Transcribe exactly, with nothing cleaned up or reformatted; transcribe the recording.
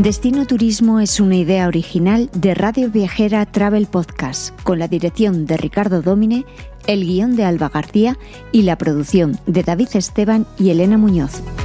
Destino Turismo es una idea original de Radio Viajera Travel Podcast, con la dirección de Ricardo Dómine, el guión de Alba García y la producción de David Esteban y Elena Muñoz.